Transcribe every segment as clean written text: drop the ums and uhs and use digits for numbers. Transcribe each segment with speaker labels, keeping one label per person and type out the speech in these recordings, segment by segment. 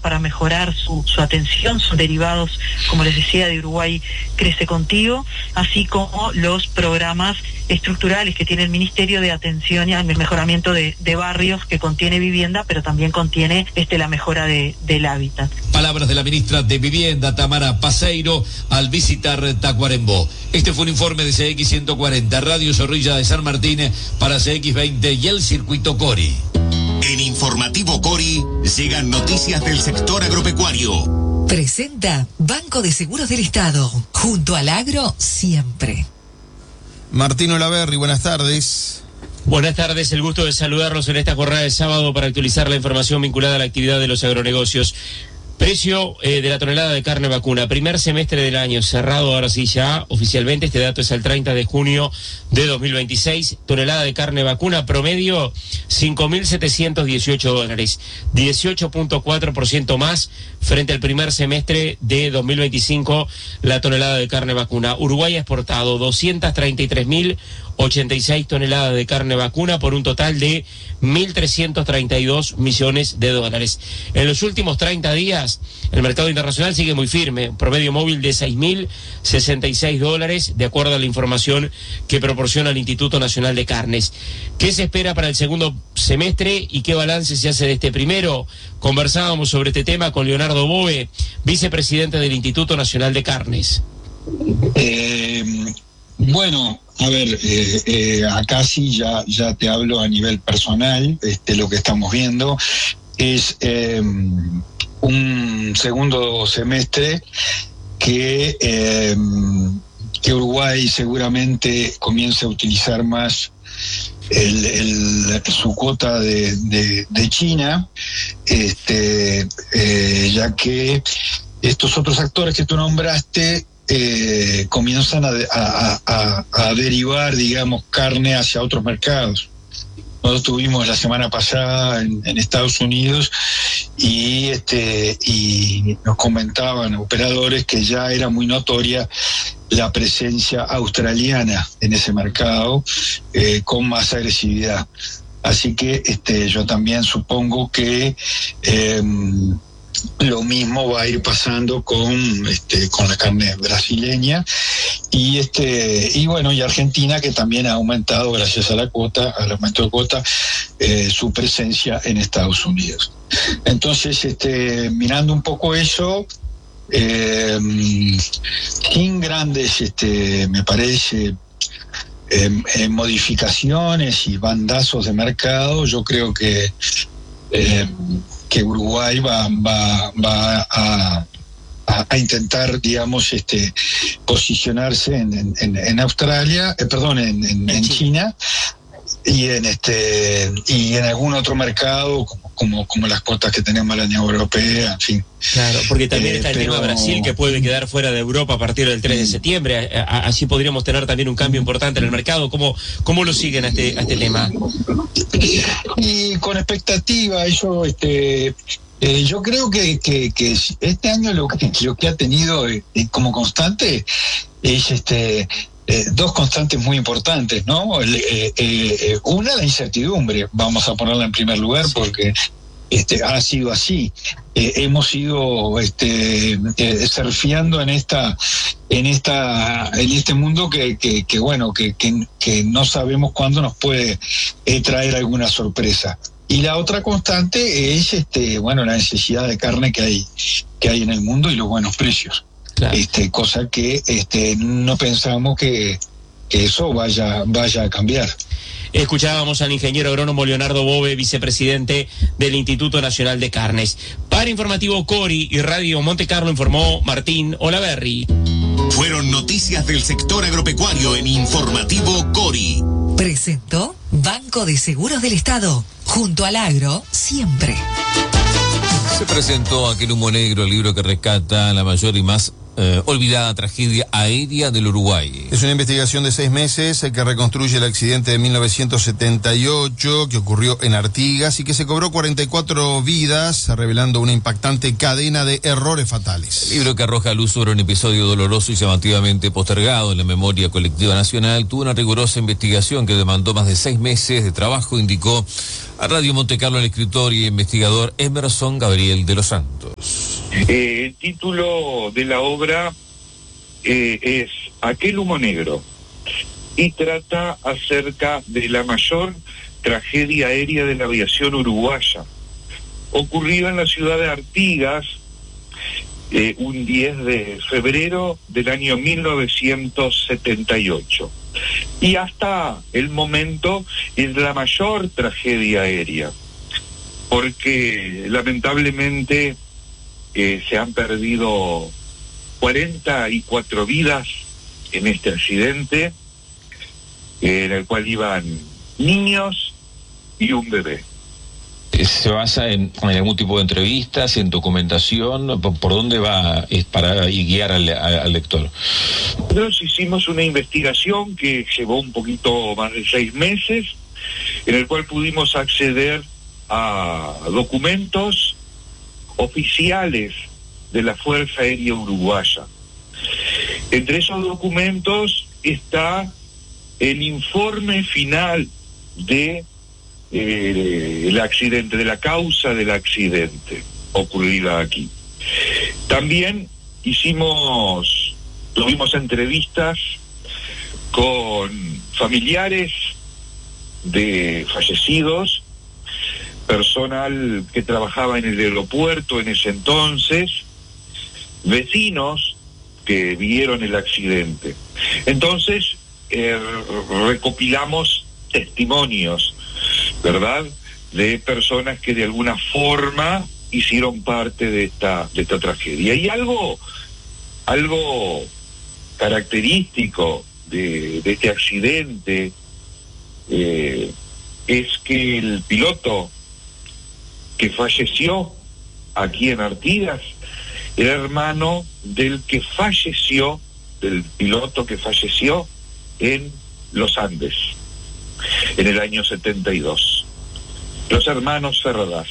Speaker 1: para mejorar su atención, son derivados, como les decía, de Uruguay Crece Contigo, así como los programas estructurales que tiene el Ministerio de Atención y al mejoramiento de barrios, que contiene vivienda, pero también contiene la mejora del hábitat.
Speaker 2: Palabras de la ministra de Vivienda, Tamara Paseiro, al visitar Tacuarembó. Este fue un informe de CX 140, Radio Zorrilla de San Martín para CX 20 y el Circuito Cori.
Speaker 3: En Informativo Cori llegan noticias del sector agropecuario.
Speaker 4: Presenta Banco de Seguros del Estado, junto al agro siempre.
Speaker 5: Martín Olaverri, buenas tardes.
Speaker 6: Buenas tardes, el gusto de saludarlos en esta jornada de sábado para actualizar la información vinculada a la actividad de los agronegocios. Precio de la tonelada de carne vacuna, primer semestre del año cerrado, ahora sí ya oficialmente, este dato es al 30 de junio de 2026, tonelada de carne vacuna promedio $5.718, 18.4% más frente al primer semestre de 2025, la tonelada de carne vacuna. Uruguay ha exportado 233.086 toneladas de carne vacuna por un total de $1.332 millones. En los últimos 30 días, el mercado internacional sigue muy firme, promedio móvil de $6.066, de acuerdo a la información que proporciona el Instituto Nacional de Carnes. ¿Qué se espera para el segundo semestre y qué balance se hace de este primero? Conversábamos sobre este tema con Leonardo Bove, vicepresidente del Instituto Nacional de Carnes.
Speaker 7: Bueno, a ver, acá sí ya te hablo a nivel personal. Lo que estamos viendo es un segundo semestre que Uruguay seguramente comience a utilizar más su cuota de China, ya que estos otros actores que tú nombraste comienzan a derivar, digamos, carne hacia otros mercados. Nosotros tuvimos la semana pasada en Estados Unidos y nos comentaban operadores que ya era muy notoria la presencia australiana en ese mercado con más agresividad. Así que yo también supongo que lo mismo va a ir pasando con la carne brasileña y bueno, y Argentina, que también ha aumentado gracias a al aumento de cuota, su presencia en Estados Unidos. Entonces, mirando un poco eso, sin grandes, me parece, modificaciones y bandazos de mercado, yo creo que Uruguay va a intentar, digamos, posicionarse en Australia, en China y en algún otro mercado como las cuotas que tenemos en la Unión Europea, en fin.
Speaker 6: Claro, porque también está el tema de Brasil, que puede quedar fuera de Europa a partir del 3 de septiembre. Así podríamos tener también un cambio importante en el mercado. ¿Cómo lo siguen a este tema?
Speaker 7: Y con expectativa, eso, yo creo que este año lo que ha tenido como constante es dos constantes muy importantes, ¿no? Una, la incertidumbre, vamos a ponerla en primer lugar, porque ha sido así. Hemos ido surfeando en este mundo que no sabemos cuándo nos puede traer alguna sorpresa. Y la otra constante es la necesidad de carne que hay en el mundo y los buenos precios. Claro. Cosa que no pensamos que eso vaya a cambiar.
Speaker 6: Escuchábamos al ingeniero agrónomo Leonardo Bove, vicepresidente del Instituto Nacional de Carnes. Para Informativo Cori y Radio Monte Carlo informó Martín Olaverri.
Speaker 3: Fueron noticias del sector agropecuario en Informativo Cori.
Speaker 4: Presentó Banco de Seguros del Estado, junto al agro siempre.
Speaker 8: Se presentó Aquel Humo Negro, el libro que rescata la mayor y más olvidada tragedia aérea del Uruguay.
Speaker 5: Es una investigación de 6 meses que reconstruye el accidente de 1978 que ocurrió en Artigas y que se cobró 44 vidas, revelando una impactante cadena de errores fatales.
Speaker 8: El libro, que arroja luz sobre un episodio doloroso y llamativamente postergado en la memoria colectiva nacional, tuvo una rigurosa investigación que demandó más de 6 meses de trabajo, indicó a Radio Montecarlo el escritor y investigador Emerson Gabriel de los Santos.
Speaker 9: El título de la obra es Aquel humo negro y trata acerca de la mayor tragedia aérea de la aviación uruguaya, ocurrida en la ciudad de Artigas un 10 de febrero del año 1978. Y hasta el momento es la mayor tragedia aérea, porque lamentablemente se han perdido 44 vidas en este accidente, en el cual iban niños y un bebé.
Speaker 10: ¿Se basa en algún tipo de entrevistas, en documentación? ¿Por dónde va para guiar al lector?
Speaker 9: Nosotros hicimos una investigación que llevó un poquito más de 6 meses, en el cual pudimos acceder a documentos oficiales de la Fuerza Aérea Uruguaya. Entre esos documentos está el informe final de el accidente, de la causa del accidente ocurrida aquí. También tuvimos entrevistas con familiares de fallecidos, personal que trabajaba en el aeropuerto en ese entonces, vecinos que vieron el accidente. Entonces recopilamos testimonios, ¿verdad?, de personas que de alguna forma hicieron parte de esta tragedia. Y algo característico de este accidente es que el piloto que falleció aquí en Artigas era hermano del piloto que falleció en los Andes en el año 72. Los hermanos Ferradas.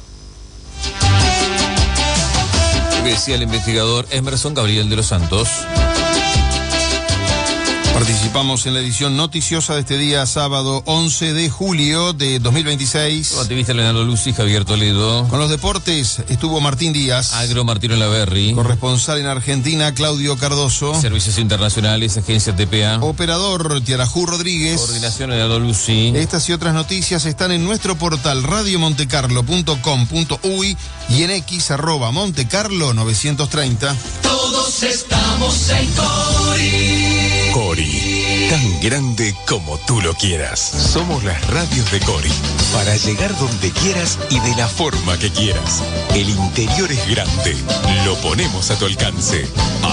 Speaker 8: Decía el investigador Emerson Gabriel de los Santos.
Speaker 5: Participamos en la edición noticiosa de este día, sábado 11 de julio de 2026.
Speaker 8: Como activista Leonardo Lucy, Javier Toledo.
Speaker 5: Con los deportes estuvo Martín Díaz.
Speaker 8: Agro, Martino Laverri.
Speaker 5: Corresponsal en Argentina, Claudio Cardoso.
Speaker 8: Servicios internacionales, agencia TPA.
Speaker 5: Operador, Tiarajú Rodríguez.
Speaker 8: Coordinación, Leonardo Lucy.
Speaker 5: Estas y otras noticias están en nuestro portal radiomontecarlo.com.uy y en X @Montecarlo930.
Speaker 11: Todos estamos en Cori.
Speaker 12: Cori, tan grande como tú lo quieras. Somos las radios de Cori, para llegar donde quieras y de la forma que quieras. El interior es grande, lo ponemos a tu alcance.